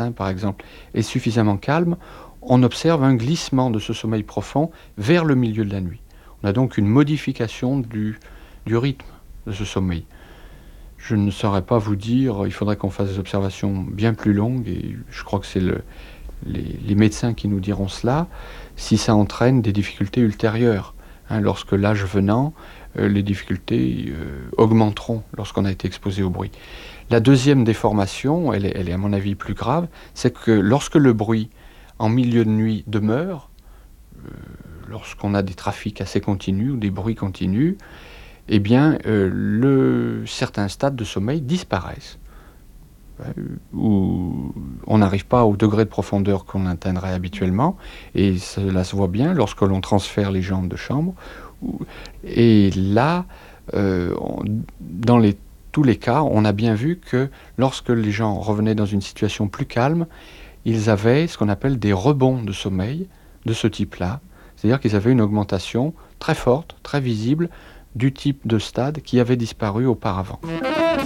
matin, par exemple, est suffisamment calme, on observe un glissement de ce sommeil profond vers le milieu de la nuit. On a donc une modification du rythme de ce sommeil. Je ne saurais pas vous dire, il faudrait qu'on fasse des observations bien plus longues, et je crois que c'est les médecins qui nous diront cela, si ça entraîne des difficultés ultérieures. Hein, lorsque l'âge venant, les difficultés augmenteront lorsqu'on a été exposé au bruit. La deuxième déformation, elle est à mon avis plus grave, c'est que lorsque le bruit en milieu de nuit demeure, lorsqu'on a des trafics assez continus ou des bruits continus, eh bien, certains stades de sommeil disparaissent. Où on n'arrive pas au degré de profondeur qu'on atteindrait habituellement, et cela se voit bien lorsque l'on transfère les gens de chambre. Et là, dans tous les cas, on a bien vu que lorsque les gens revenaient dans une situation plus calme, ils avaient ce qu'on appelle des rebonds de sommeil de ce type-là. C'est-à-dire qu'ils avaient une augmentation très forte, très visible, du type de stade qui avait disparu auparavant.